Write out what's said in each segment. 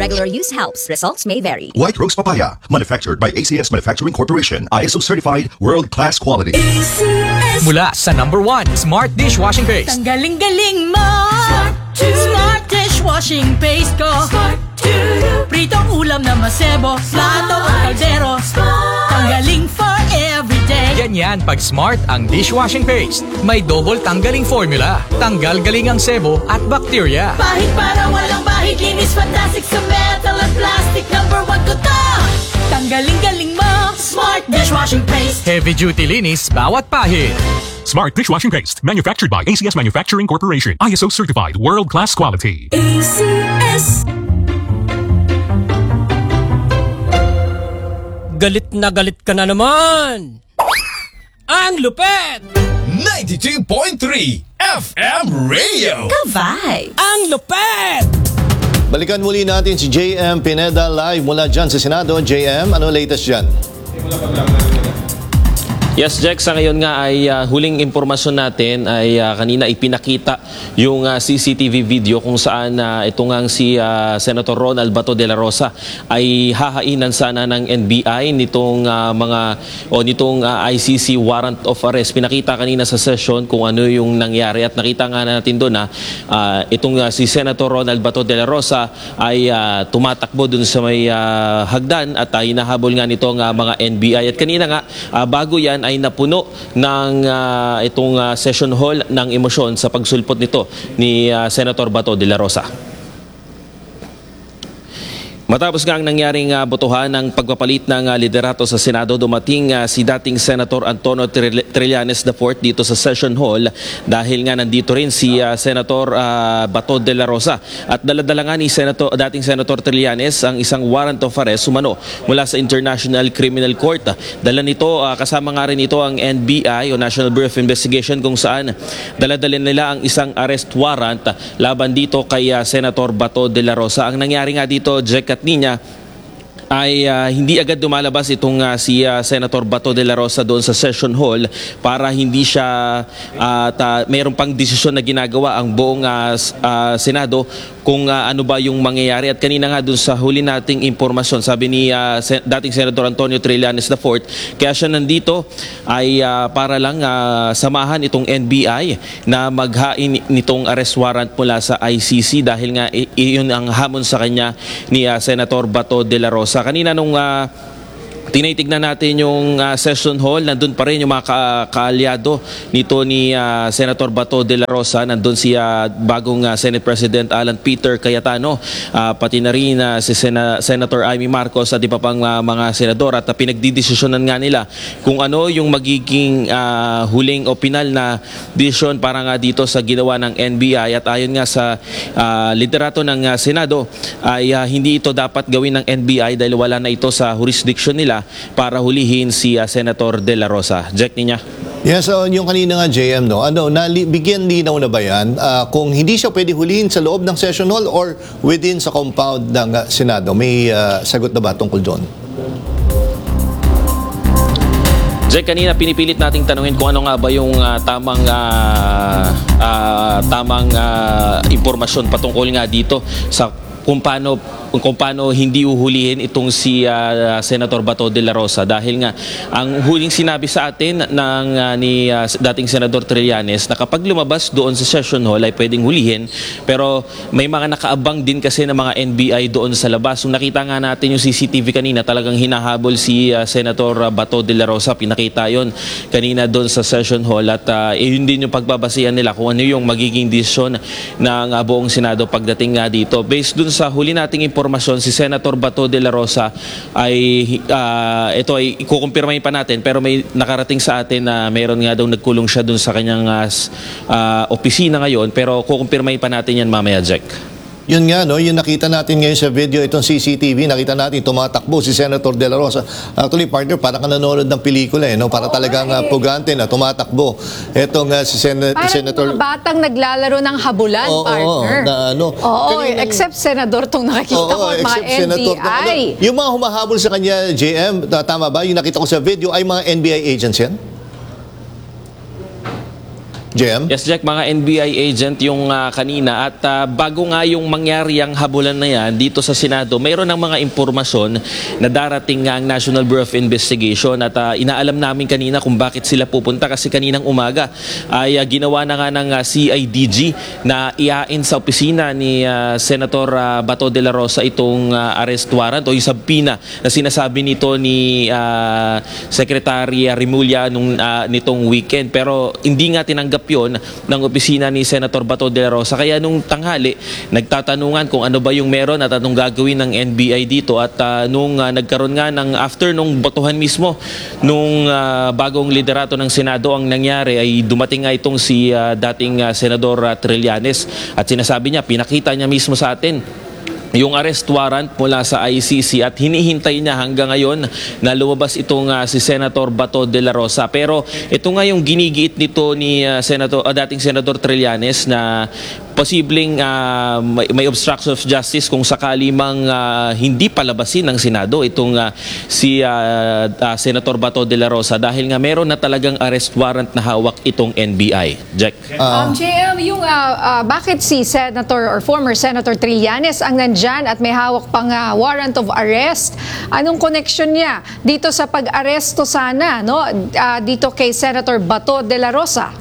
regular use helps. Results may vary. White Rose Papaya, manufactured by ACS Manufacturing Corporation, ISO certified, world-class quality. Mula sa #1 Smart Dishwashing Paste. Ang galing-galing mo! Smart dishwashing paste ko. Pritong ulam na masebo, plato o kaldero. Tanggaling for everyday. Ganyan pag Smart ang dishwashing paste. May double tanggaling formula. Tanggal galing ang sebo at bacteria. Bahid para walang bahid, linis fantastic sa metal at plastic. #1 ko to! Tanggaling-galing mo, Smart dishwashing paste. Heavy duty linis bawat pahid. Smart Dishwashing Paste, manufactured by ACS Manufacturing Corporation, ISO certified, world-class quality. ACS. Galit na galit ka na naman! Ang lupet! 92.3 FM Radio. Vibe. Ang lupet! Balikan muli natin si JM Pineda live mula dyan sa Senado. JM, ano latest dyan? Yes, Jack, sa ngayon nga ay huling impormasyon natin ay kanina ipinakita yung CCTV video kung saan itong si Senator Ronald Bato de la Rosa ay hahainan sana ng NBI nitong nitong ICC warrant of arrest. Pinakita kanina sa session kung ano yung nangyari at nakita nga natin doon na itong si Senator Ronald Bato de la Rosa ay tumatakbo dun sa may hagdan at hinahabol nga nitong mga NBI. At kanina nga bago yan ay napuno ng itong session hall ng emosyon sa pagsulpot nito ni Senator Bato de la Rosa. Matapos nga ang nangyaring botohan ng pagpapalit ng liderato sa Senado, dumating si dating Senator Antonio Trillanes IV dito sa session hall dahil nga nandito rin si Senator Bato de la Rosa. At daladala nga ni dating Senator Trillanes ang isang warrant of arrest umano mula sa International Criminal Court. Dala nito, kasama nga rin ito ang NBI o National Bureau of Investigation kung saan daladala nila ang isang arrest warrant laban dito kay Senator Bato de la Rosa. Ang nangyari nga dito, Jack at Ninya, ay hindi agad dumalabas itong si Senator Bato de la Rosa doon sa session hall para hindi siya mayroon pang desisyon na ginagawa ang buong Senado kung ano ba yung mangyayari. At kanina nga doon sa huli nating impormasyon, sabi ni dating Senator Antonio Trillanes IV, kaya siya nandito ay para lang samahan itong NBI na maghain nitong arrest warrant mula sa ICC dahil nga iyon ang hamon sa kanya ni Senator Bato de la Rosa. Kanina nung tinitignan natin yung session hall, nandun pa rin yung mga kaalyado nito ni Senator Bato de la Rosa. Nandun si bagong Senate President Alan Peter Cayetano, pati na rin si Senator Amy Marcos at iba pang mga senador, at pinagdidesisyonan nga nila kung ano yung magiging huling o pinal na desisyon para nga dito sa ginawa ng NBI. At ayon nga sa liderato ng Senado ay hindi ito dapat gawin ng NBI dahil wala na ito sa jurisdiction nila para hulihin si Senator de la Rosa. Jack, niya. Yes, yung kanina nga JM, no? Bigyan linaw na ba yan? Kung hindi siya pwede hulihin sa loob ng session hall or within sa compound ng Senado? May sagot na ba tungkol doon? Jack, kanina pinipilit nating tanungin kung ano nga ba yung tamang impormasyon patungkol nga dito sa kung paano hindi uhulihin itong si Senator Bato de la Rosa, dahil nga ang huling sinabi sa atin ni dating Senador Trillanes na kapag lumabas doon sa session hall ay pwedeng hulihin, pero may mga nakaabang din kasi ng mga NBI doon sa labas. Kung nakita nga natin yung CCTV kanina, talagang hinahabol si Senator Bato de la Rosa. Pinakita yon kanina doon sa session hall, at yun din yung pagbabasihan nila kung ano yung magiging desisyon ng buong Senado pagdating nga dito. Based dun sa huli nating impormasyon, si Senator Bato de la Rosa ay ito ay ikukumpirmahin pa natin, pero may nakarating sa atin na mayroon nga daw nagkulong siya dun sa kanyang opisina ngayon, pero kukumpirmahin pa natin yan mamaya, Jack. Yun nga, no? Yung nakita natin ngayon sa video, itong CCTV, nakita natin tumatakbo si Senator de la Rosa. Actually, partner, parang ka nanonood ng pelikula, no? Para talagang pugante na tumatakbo. Itong si Senator... Parang mga batang naglalaro ng habulan, partner. Except Senador itong nakikita ko, mga NBI. Yung mga humahabol sa kanya, JM, tama ba? Yung nakita ko sa video, ay mga NBI agents yan? JM? Yes, Jack, mga NBI agent yung kanina at bago nga yung mangyari ang habulan na yan dito sa Senado, mayroon ng mga impormasyon na darating nga ang National Bureau of Investigation at inaalam namin kanina kung bakit sila pupunta kasi kaninang umaga ay ginawa na nga ng CIDG na iain sa opisina ni Senator Bato de la Rosa itong arrest warrant o yung subpoena na sinasabi nito ni Secretary Remulla nitong weekend. Pero hindi nga tinanggap yon ng opisina ni Senator Bato de la Rosa. Kaya nung tanghali, nagtatanungan kung ano ba yung meron at anong gagawin ng NBI dito. At nung nagkaroon nga ng after nung botohan mismo, nung bagong liderato ng Senado, ang nangyari ay dumating nga itong si dating Senador Trillanes at sinasabi niya, pinakita niya mismo sa atin yung arrest warrant mula sa ICC at hinihintay niya hanggang ngayon na lumabas itong si Senator Bato de la Rosa. Pero ito nga yung ginigiit nito ni dating Senador Trillanes na posibleng may obstruction of justice kung sakali mang hindi palabasin ng Senado itong si Senator Bato de la Rosa dahil nga meron na talagang arrest warrant na hawak itong NBI. Jack? JM, yung bakit si Senator or former Senator Trillanes ang nandyan at may hawak pang warrant of arrest? Anong connection niya dito sa pag-aresto sana dito kay Senator Bato de la Rosa?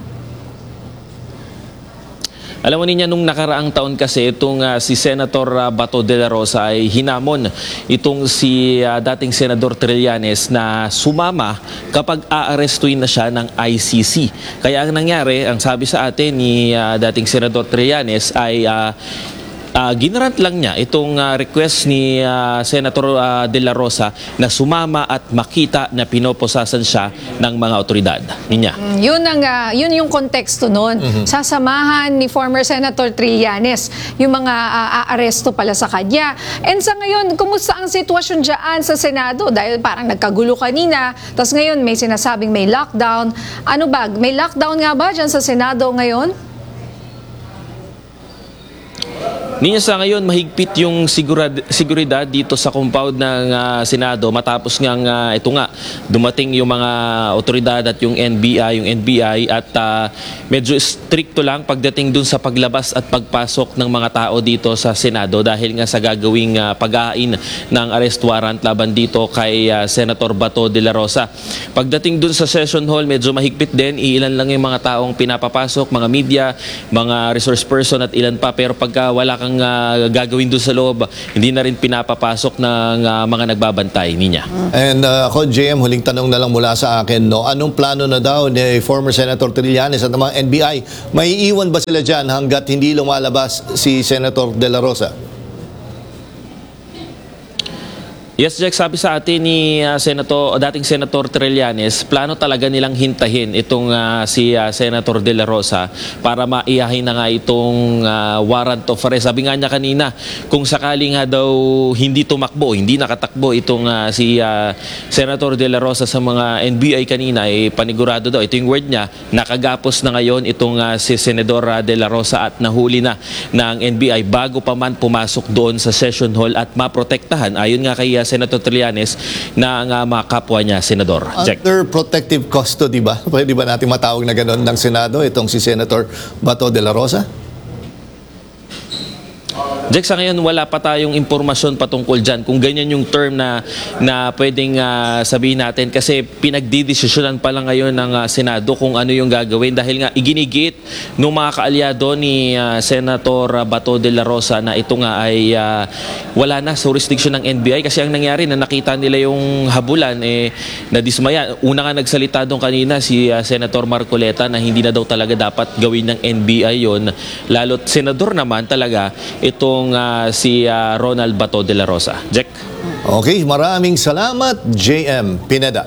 Alam mo niya, nung nakaraang taon kasi itong si Senator Bato de la Rosa ay hinamon itong si dating Senador Trillanes na sumama kapag aarestuin na siya ng ICC. Kaya ang nangyari, ang sabi sa atin ni dating Senador Trillanes ay ginrant lang niya itong request ni Senator de la Rosa na sumama at makita na pinoposasan siya ng mga otoridad. Ninya. Yun yung konteksto nun. Sasamahan ni former Senator Trillanes yung mga aaresto pala sa kanya. And sa ngayon, kumusta ang sitwasyon dyan sa Senado? Dahil parang nagkagulo kanina, tapos ngayon may sinasabing may lockdown. Ano ba? May lockdown nga ba dyan sa Senado ngayon? Niya sa ngayon, mahigpit yung seguridad dito sa compound ng Senado matapos nga ito nga dumating yung mga otoridad at yung NBI at medyo stricto lang pagdating dun sa paglabas at pagpasok ng mga tao dito sa Senado dahil nga sa gagawing pag-ain ng arrest warrant laban dito kay Senator Bato de la Rosa. Pagdating dun sa session hall, medyo mahigpit din, ilan lang yung mga taong pinapapasok, mga media, mga resource person at ilan pa, pero pagka wala kang gagawin doon sa loob, hindi na rin pinapapasok ng mga nagbabantay niya. And ako, JM, huling tanong na lang mula sa akin, anong plano na daw ni former Senator Trillanes at ng mga NBI? May iiwan ba sila dyan hanggat hindi lumalabas si Senator de la Rosa? Yes, Jack, sabi sa atin ni dating Senator Trillanes, plano talaga nilang hintahin itong si Senator de la Rosa para maiyahin na nga itong warrant of arrest. Sabi nga niya kanina, kung sakali nga daw hindi tumakbo, hindi nakatakbo itong si Senator de la Rosa sa mga NBI kanina, panigurado daw, ito yung word niya, nakagapos na ngayon itong si Senador de la Rosa at nahuli na ng NBI bago pa man pumasok doon sa session hall at maprotektahan, ayon nga kay Senator Trillanes, na ang mga kapwa niya, Senador. Jack. Under protective custody ba? Pwede ba natin matawag na gano'n ng Senado itong si Senator Bato de la Rosa? Jack, sa ngayon wala pa tayong impormasyon patungkol dyan kung ganyan yung term na pwedeng sabihin natin kasi pinagdidesisyonan pa lang ngayon ng Senado kung ano yung gagawin dahil nga iginigit ng mga kaalyado ni Senator Bato de la Rosa na ito nga ay wala na sa jurisdiction ng NBI kasi ang nangyari na nakita nila yung habulan na dismaya. Una nga nagsalita doon kanina si Senator Marcoleta na hindi na daw talaga dapat gawin ng NBI yon, lalo't senador naman talaga itong si Ronald Bato de la Rosa. Jack? Okay, maraming salamat, JM Pineda.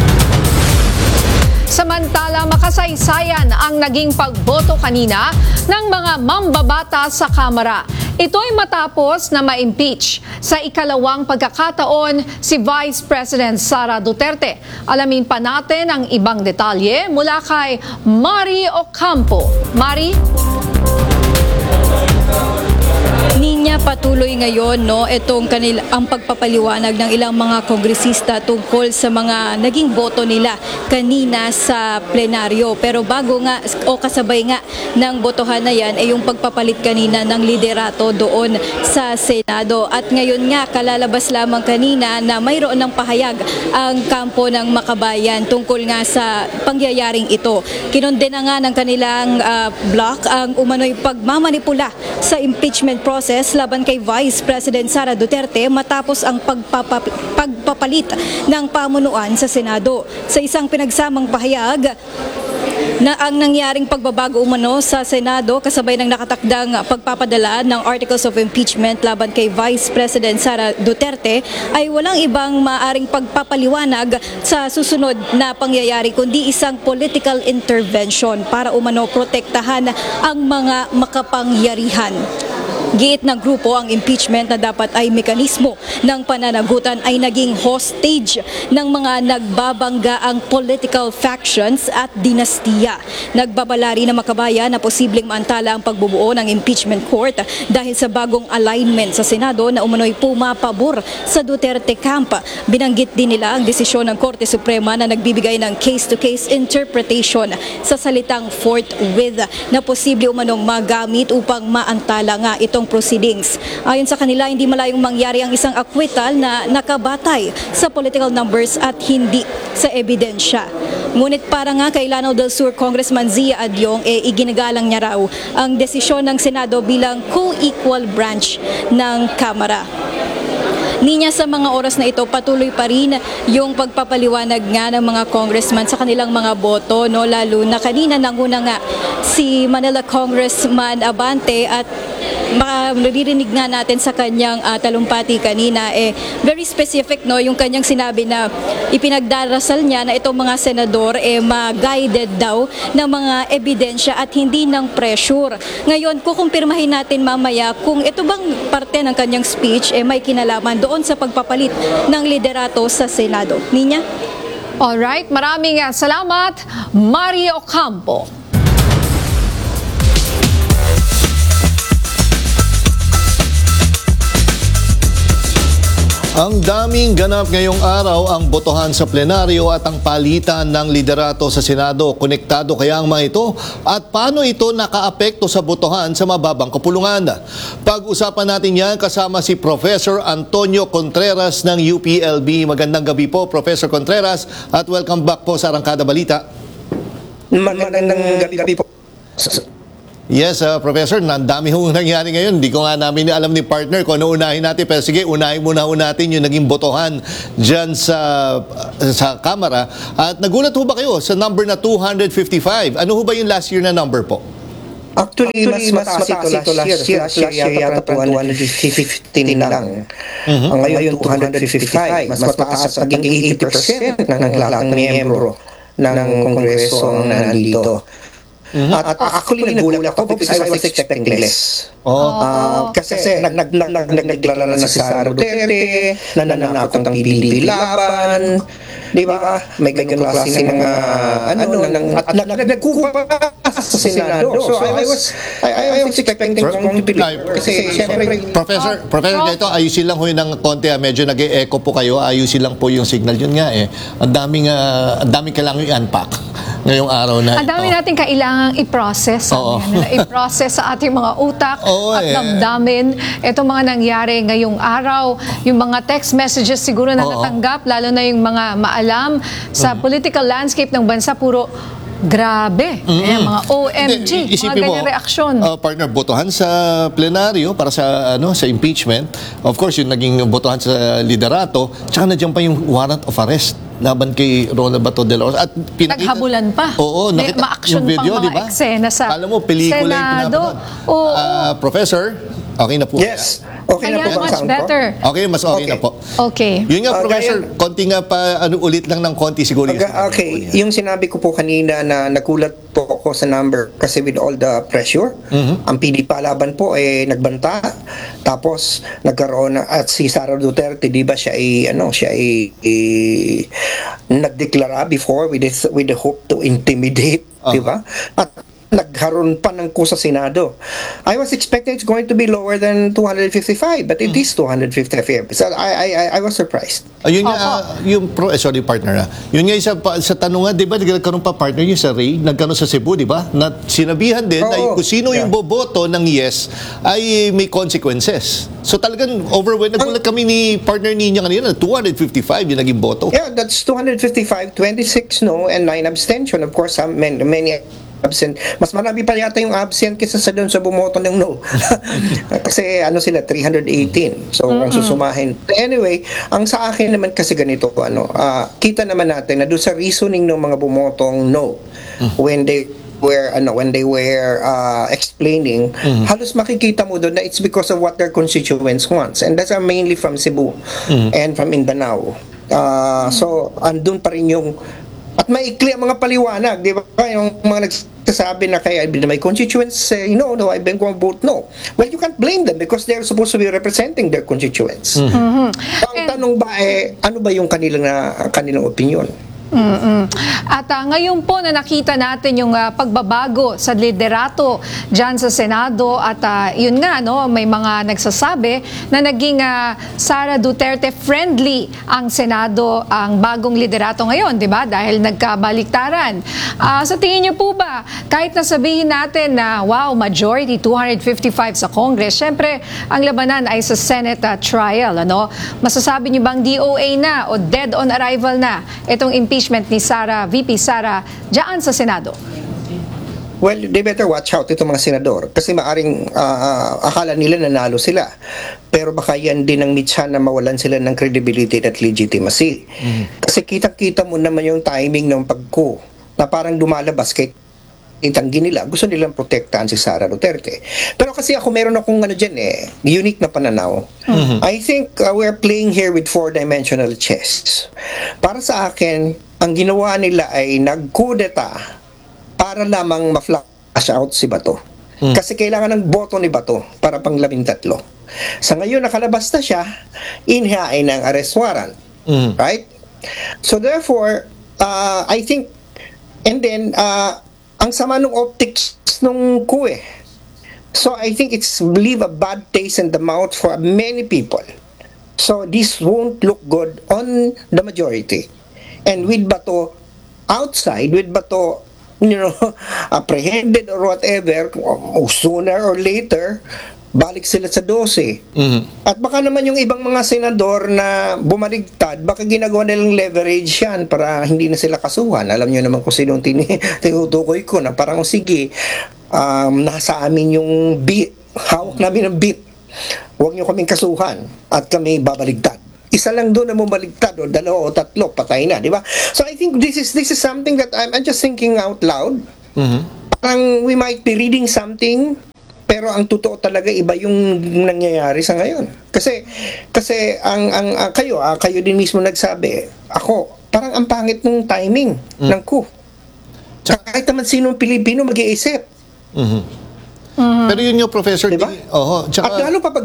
Samantala, makasaysayan ang naging pagboto kanina ng mga mambabata sa Kamara. Ito'y matapos na ma-impeach sa ikalawang pagkakataon si Vice President Sara Duterte. Alamin pa natin ang ibang detalye mula kay Mari Ocampo. Mari? Ninya patuloy ngayon itong ang pagpapaliwanag ng ilang mga kongresista tungkol sa mga naging boto nila kanina sa plenaryo. Pero bago nga o kasabay nga ng botohan na yan ay yung pagpapalit kanina ng liderato doon sa Senado. At ngayon nga kalalabas lamang kanina na mayroon ng pahayag ang kampo ng Makabayan tungkol nga sa pangyayaring ito. Kinondena nga ng kanilang bloc ang umano'y pagmamanipula sa impeachment process laban kay Vice President Sara Duterte matapos ang pagpapalit ng pamunuan sa Senado. Sa isang pinagsamang pahayag na ang nangyaring pagbabago umano sa Senado kasabay ng nakatakdang pagpapadala ng Articles of Impeachment laban kay Vice President Sara Duterte ay walang ibang maaring pagpapaliwanag sa susunod na pangyayari kundi isang political intervention para umano protektahan ang mga makapangyarihan. Giit ng grupo ang impeachment na dapat ay mekanismo ng pananagutan ay naging hostage ng mga nagbabanggaang political factions at dinastiya. Nagbabalari na Makabayan na posibleng maantala ang pagbubuo ng impeachment court dahil sa bagong alignment sa Senado na umano'y pumapabor sa Duterte camp. Binanggit din nila ang desisyon ng Korte Suprema na nagbibigay ng case-to-case interpretation sa salitang forthwith na posible umanong magamit upang maantala nga itong proceedings. Ayon sa kanila, hindi malayong mangyari ang isang acquittal na nakabatay sa political numbers at hindi sa ebidensya. Ngunit para nga kay Lanao del Sur Congressman Zia Adyong, iginagalang niya raw ang desisyon ng Senado bilang co-equal branch ng Kamara. Ninya sa mga oras na ito, patuloy pa rin yung pagpapaliwanag nga ng mga congressman sa kanilang mga boto, lalo na kanina nanguna nga si Manila Congressman Abante at maririnig nga natin sa kanyang talumpati kanina very specific yung kanyang sinabi na ipinagdarasal niya na itong mga senador ma-guided daw ng mga ebidensya at hindi ng pressure. Ngayon, kukumpirmahin natin mamaya kung ito bang parte ng kanyang speech may kinalaman doon sa pagpapalit ng liderato sa Senado. Ninya? Alright, maraming salamat, Mario Campo. Ang daming ganap ngayong araw ang botohan sa plenaryo at ang palitan ng liderato sa Senado. Konektado kaya ang mga ito at paano ito nakaapekto sa botohan sa mababang kapulungan? Pag-usapan natin yan kasama si Professor Antonio Contreras ng UPLB. Magandang gabi po, Professor Contreras, at welcome back po sa Arangkada Balita. Magandang gabi po. Yes, Professor, nandami hong nangyari ngayon. Hindi ko nga namin alam ni partner kung ano unahin natin. Pero sige, unahin muna natin yung naging botohan dyan sa Kamara. At nagulat ho ba kayo sa number na 255? Ano ho ba yung last year na number po? Actually, mas mataas ito last year. Last year yata 215 lang. Ang ngayon 255. Mas mataas, naging 80% ng lahat ng miyembro ng Kongreso ang nandito. At actually nagulat ako because I was expecting less. Kasi nagdeklara na si Sara Duterte, nananakot ang PDP laban, di ba? May ganyan klase mga at nagkuha sa Senado. So I was expecting kasi siyempre Professor, dito ayusin lang ho yun ng konti. Medyo nag-e-echo po kayo. Ayusin lang po yung signal. Yun nga Ang daming kailangan i-unpack ngayong araw na ito. Ang dami natin kailangang i-process. I-process sa ating mga utak at damdamin. Itong mga nangyari ngayong araw, yung mga text messages siguro na natanggap, lalo na yung mga maalam sa political landscape ng bansa, puro grabe. Mga OMG, mga ganyan reaksyon. Partner, botohan sa plenaryo para sa impeachment. Of course, yung naging botohan sa liderato, tsaka nandiyan pa yung warrant of arrest laban kay Ronald Bato de la Rosa. At naghabulan pa. Oo, nakita ma-action yung video, pang mga eksena sa alam mo, pelikula Senado. Professor, okay na po. Yes. Okay na po much better. Okay, mas okay na po. Okay. Yun nga, Professor, konti nga pa, ulit lang ng konti siguro. Okay, yung sinabi ko po kanina na nagulat po ako sa number kasi with all the pressure, ang PDP palaban po nagbanta, tapos nagkaroon at si Sara Duterte, di ba siya nagdeklara before with the hope to intimidate, di ba? At nagkaroon pa ng coup sa Senado. I was expecting it's going to be lower than 255, but it is 255. So I was surprised. Ayun nga, sorry partner, yun nga sa tanong nga, di ba, nagkaroon pa partner yung sa Ray, nagkaroon sa Cebu, di ba? Na sinabihan din na kung sino yung boboto ng yes ay may consequences. So talagang overwhelmed. Nagulat kami ni partner niya kanina, 255 yung naging boto. Yeah, that's 255, 26 no, and 9 abstention. Of course, many absent. Mas marami pa yata yung absent kaysa sa doon sa bumoto ng no. Kasi sila 318. So kung susumahin. Anyway, ang sa akin naman kasi ganito kita naman natin na doon sa reasoning ng mga bumotong no when they were explaining, halos makikita mo doon na it's because of what their constituents wants, and that's mainly from Cebu and from Mindanao. So andun pa rin yung at maikli ang mga paliwanag, di ba? Yung mga nagsasabi na kaya my constituents say no, I've been going to vote no. Well, you can't blame them because they're supposed to be representing their constituents. Ang tanong ba ano ba yung kanilang opinion? At ngayon po na nakita natin yung pagbabago sa liderato dyan sa Senado at yun nga, may mga nagsasabi na naging Sara Duterte friendly ang Senado, ang bagong liderato ngayon, di ba? Dahil nagkabaliktaran. Sa tingin niyo po ba, kahit nasabihin natin na wow, majority 255 sa Congress, syempre ang labanan ay sa Senate trial, masasabi niyo bang DOA na o dead on arrival na itong impeachment ni VP Sara diyan sa Senado? Well, they better watch out itong mga senador kasi maaring akala nila nanalo sila. Pero baka yan din ang mitsa na mawalan sila ng credibility at legitimacy. Kasi kitang-kita mo naman yung timing ng pagko na parang dumalabas kay itanggi nila. Gusto nilang protektahan si Sara Duterte. Pero kasi meron akong unique na pananaw. I think we're playing here with 4-dimensional chess. Para sa akin, ang ginawa nila ay nagkudeta para lamang ma-flash out si Bato. Kasi kailangan ng boto ni Bato para pang 13. Sa ngayon, nakalabas na siya, inhain ng arrest warrant. Right? So therefore, I think, and then, ang sama ng optics nung coup So I think it's leave a bad taste in the mouth for many people. So this won't look good on the majority. And with Bato outside, with Bato, apprehended or whatever, sooner or later, balik sila sa 12. At baka naman yung ibang mga senador na bumaligtad, baka ginagawa nilang leverage yan para hindi na sila kasuhan. Alam nyo naman kung sinong tinutukoy ko na parang sige, nasa amin yung beat, hawak namin ang beat. Huwag nyo kaming kasuhan at kami babaligtad. Isa lang doon na bumaligtad o 2 o 3, patay na, di ba? So I think this is something that I'm just thinking out loud. Parang we might be reading something, pero ang totoo talaga iba yung nangyayari sa ngayon. Kasi kayo din mismo nagsabi, parang ang pangit ng timing ng coup. Kahit naman sinong Pilipino mag-iisip. Pero yun yung professor, diba? At lalo pa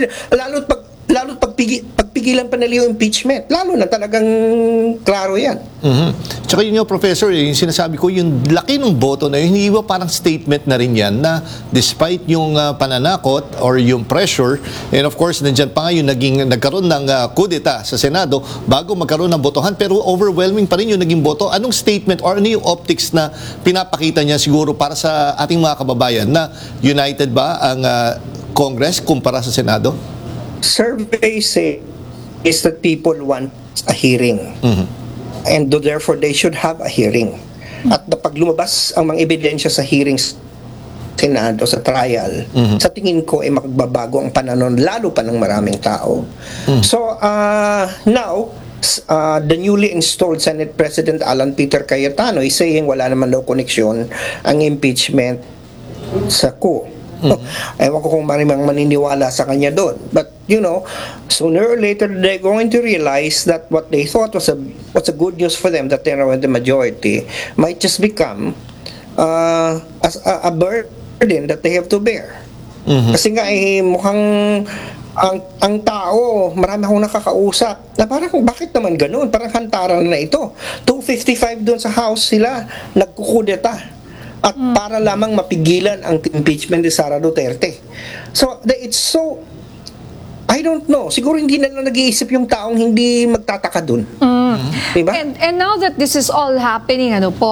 pagpigilan pa nila yung impeachment, lalo na talagang klaro yan. Tsaka yun yung professor, yung sinasabi ko, yung laki ng boto na yun, hindi ba parang statement na rin yan na despite yung pananakot or yung pressure, and of course nandyan pa nga yung nagkaroon ng kudeta sa Senado bago magkaroon ng botohan, pero overwhelming pa rin yung naging boto. Anong statement or ano yung optics na pinapakita niya siguro para sa ating mga kababayan na united ba ang Congress kumpara sa Senado? Survey say is that people want a hearing. And therefore they should have a hearing. At pag lumabas ang mga ebidensya sa hearings Senado, sa trial, sa tingin ko ay magbabago ang pananon lalo pa ng maraming tao. So now the newly installed Senate President Alan Peter Cayetano is saying wala naman daw koneksyon ang impeachment sa coup. Ewan ko kung marimang maniniwala sa kanya doon. But, sooner or later, they're going to realize that what they thought was a good news for them, that they are the majority, might just become as a burden that they have to bear. Kasi nga, mukhang ang tao, marami akong nakakausap, na parang bakit naman ganun? Parang hantaran na ito. 255 doon sa House sila, nagkukudeta. at para lamang mapigilan ang impeachment ni Sara Duterte. So, it's so, I don't know. Siguro hindi na lang nag-iisip yung taong hindi magtataka dun. Diba? And now that this is all happening,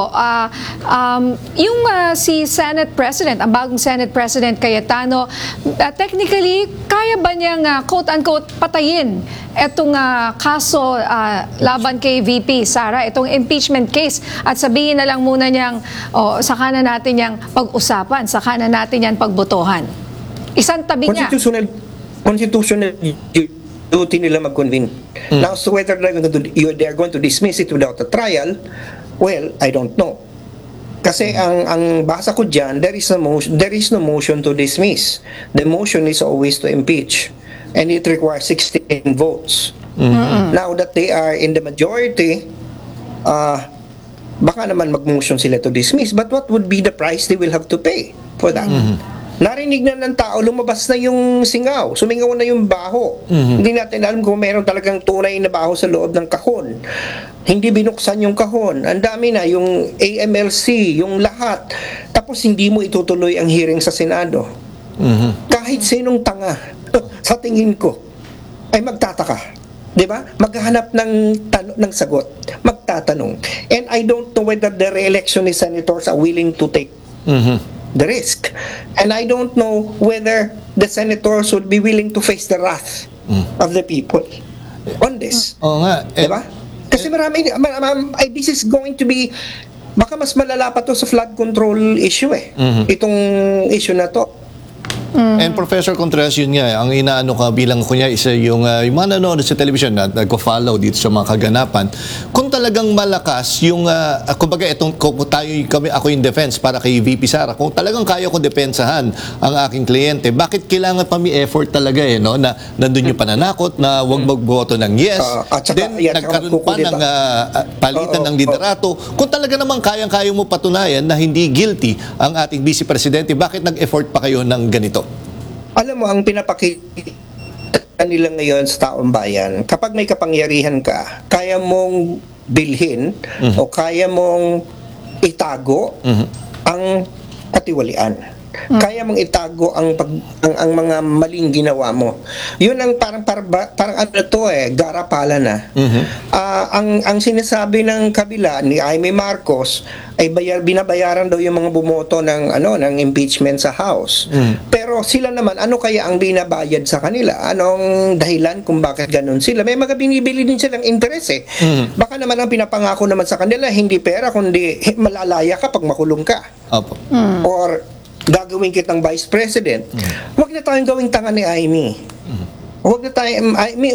si Senate President, ang bagong Senate President Cayetano, technically, kaya ba niyang quote-unquote patayin itong kaso laban kay VP Sara, itong impeachment case, at sabihin na lang muna niyang, saka na natin niyang pag-usapan, saka na natin yan pagbotohan. Isang tabi niya. Constitutional duty nila mag-convene. Now, so whether they're going to dismiss it without a trial, well, I don't know. Kasi ang basa ko dyan, there is no motion to dismiss. The motion is always to impeach. And it requires 16 votes. Now that they are in the majority, baka naman mag-motion sila to dismiss. But what would be the price they will have to pay for that? Narinig na ng tao, lumabas na yung singaw, sumingaw na yung baho. Hindi natin alam kung meron talagang tunay na baho sa loob ng kahon. Hindi binuksan yung kahon. Ang dami na, yung AMLC, yung lahat. Tapos hindi mo itutuloy ang hearing sa Senado. Kahit sinong tanga, sa tingin ko, ay magtataka. Diba? Maghahanap ng sagot. Magtatanong. And I don't know whether the re-election ni senators are willing to take the risk. And I don't know whether the senators would be willing to face the wrath of the people on this. Oo nga. Diba? Kasi this is going to be, baka mas malala pa to sa flood control issue itong issue na to. And Professor Contreras, yun nga, ang inaano ka bilang kunya isa yung mga nanonood sa television na nagko-follow dito sa mga kaganapan, kung talagang malakas yung, kumbaga ako yung defense para kay VP Sara, kung talagang kaya ko depensahan ang aking kliyente, bakit kailangan pa may effort talaga no, na nandun yung pananakot na huwag magboto ng yes, then nagkaroon pa ng palitan ng liderato. Kung talaga naman kayang-kaya mo patunayan na hindi guilty ang ating Vice Presidente, bakit nag-effort pa kayo ng ganito? Alam mo, ang pinapakita nila ngayon sa taong bayan, kapag may kapangyarihan ka, kaya mong bilhin o kaya mong itago ang katiwalian. Kaya mong itago ang mga maling ginawa mo. Yun ang parang ano to garapala na. Ang sinasabi ng kabila ni Jaime Marcos ay binabayaran daw yung mga bumoto ng impeachment sa House. Pero sila naman, ano kaya ang binabayad sa kanila? Anong dahilan kung bakit ganun sila? May mga binibili din silang interes Baka naman ang pinapangako naman sa kanila hindi pera kundi malalaya ka pag makulong ka. Opo. Or gagawin kitang Vice President. Huwag na tayong gawing tanga ni Jaime. Huwag na tayong,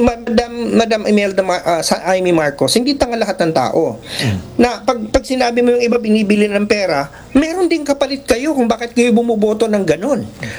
Madam Imelda Jaime Marcos, hindi tanga lahat ng tao. Na pag sinabi mo yung iba binibili ng pera, meron din kapalit kayo kung bakit kayo bumuboto ng ganun.